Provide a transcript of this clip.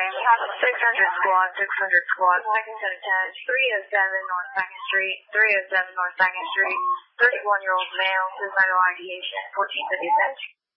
family. 600 squad, 600 squad. Second set of 10, 307 North 2nd Street, 307 North 2nd Street, 31-year-old male, suicidal ideation, 1450 attention.